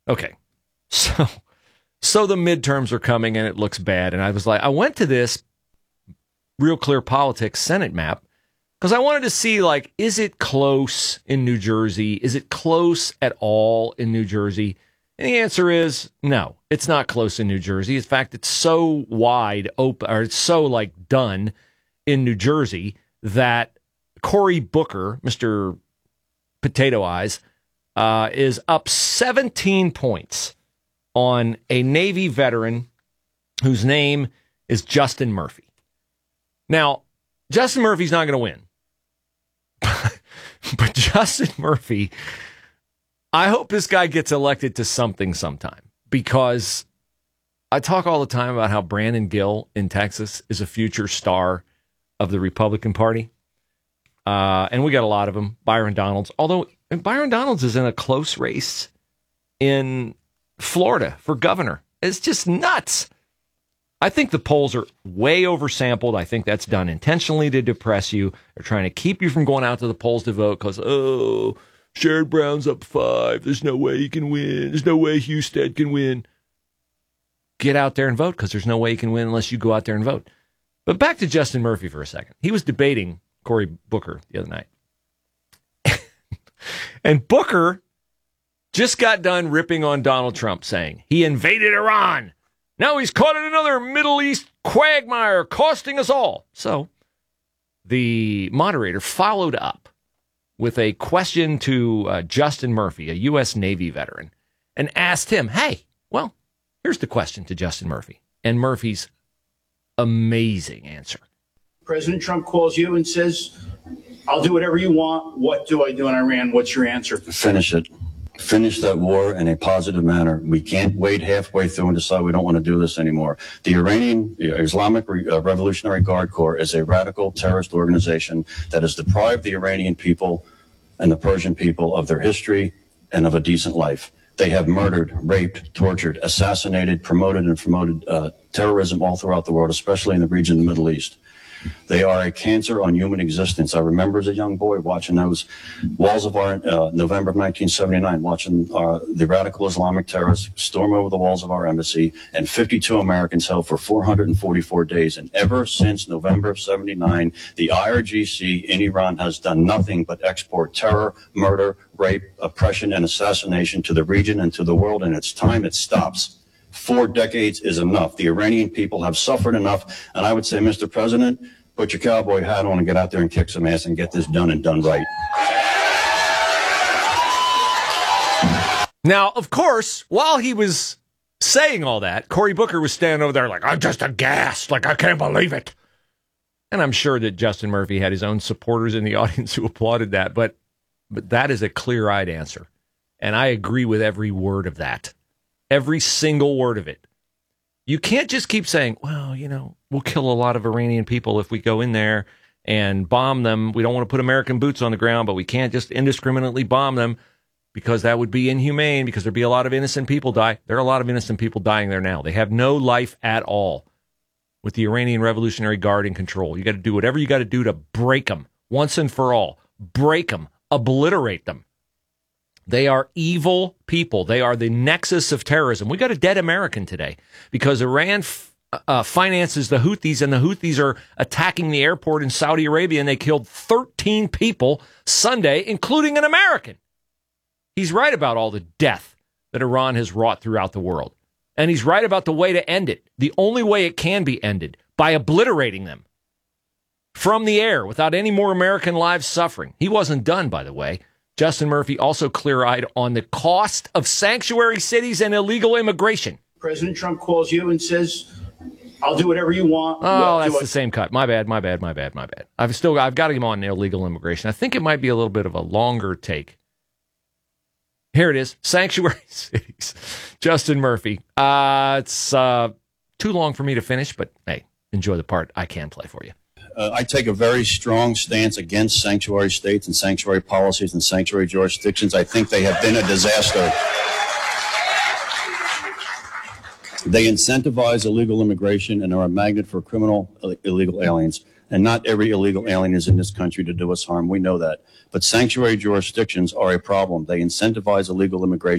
Okay. So the midterms are coming and it looks bad. And I was like, I went to this Real Clear Politics Senate map because I wanted to see, like, is it close in New Jersey? Is it close at all in New Jersey? And the answer is no, it's not close in New Jersey. In fact, it's so wide open, or it's so like done in New Jersey that Cory Booker, Mr. Potato Eyes, is up 17 points on a Navy veteran whose name is Justin Murphy. Now, Justin Murphy's not going to win. But Justin Murphy, I hope this guy gets elected to something sometime, because I talk all the time about how Brandon Gill in Texas is a future star of the Republican Party. And we got a lot of them. Byron Donalds. Although Byron Donalds is in a close race in Florida for governor. It's just nuts. I think the polls are way oversampled. I think that's done intentionally to depress you. They're trying to keep you from going out to the polls to vote because, Sherrod Brown's up 5. There's no way he can win. There's no way Husted can win. Get out there and vote, because there's no way you can win unless you go out there and vote. But back to Justin Murphy for a second. He was debating Cory Booker the other night. And Booker just got done ripping on Donald Trump, saying he invaded Iran. Now he's caught in another Middle East quagmire, costing us all. So the moderator followed up with a question to Justin Murphy, a U.S. Navy veteran, and asked him, hey, well, here's the question to Justin Murphy. And Murphy's amazing answer. President Trump calls you and says, I'll do whatever you want. What do I do in Iran? What's your answer? Finish it. Finish that war in a positive manner. We can't wait halfway through and decide we don't want to do this anymore. The Iranian Islamic Revolutionary Guard Corps is a radical terrorist organization that has deprived the Iranian people and the Persian people of their history and of a decent life. They have murdered, raped, tortured, assassinated, promoted terrorism all throughout the world, especially in the region of the Middle East. They are a cancer on human existence. I remember as a young boy watching those walls of our, November of 1979, watching the radical Islamic terrorists storm over the walls of our embassy, and 52 Americans held for 444 days. And ever since November of 79, the IRGC in Iran has done nothing but export terror, murder, rape, oppression, and assassination to the region and to the world, and it's time it stops. 4 decades is enough. The Iranian people have suffered enough. And I would say, Mr. President, put your cowboy hat on and get out there and kick some ass and get this done and done right. Now, of course, while he was saying all that, Cory Booker was standing over there like, I'm just aghast, like I can't believe it. And I'm sure that Justin Murphy had his own supporters in the audience who applauded that, but that is a clear-eyed answer. And I agree with every word of that. Every single word of it. You can't just keep saying, well, you know, we'll kill a lot of Iranian people if we go in there and bomb them. We don't want to put American boots on the ground, but we can't just indiscriminately bomb them because that would be inhumane, because there'd be a lot of innocent people die. There are a lot of innocent people dying there now. They have no life at all with the Iranian Revolutionary Guard in control. You got to do whatever you got to do to break them once and for all. Break them. Obliterate them. They are evil people. They are the nexus of terrorism. We got a dead American today because Iran finances the Houthis, and the Houthis are attacking the airport in Saudi Arabia, and they killed 13 people Sunday, including an American. He's right about all the death that Iran has wrought throughout the world. And he's right about the way to end it. The only way it can be ended, by obliterating them from the air without any more American lives suffering. He wasn't done, by the way. Justin Murphy also clear-eyed on the cost of sanctuary cities and illegal immigration. President Trump calls you and says, I'll do whatever you want. Oh, that's the same cut. My bad. I've got him on illegal immigration. I think it might be a little bit of a longer take. Here it is. Sanctuary cities. Justin Murphy. It's too long for me to finish, but hey, enjoy the part I can play for you. I take a very strong stance against sanctuary states and sanctuary policies and sanctuary jurisdictions. I think they have been a disaster. They incentivize illegal immigration and are a magnet for criminal illegal aliens. And not every illegal alien is in this country to do us harm. We know that. But sanctuary jurisdictions are a problem. They incentivize illegal immigration.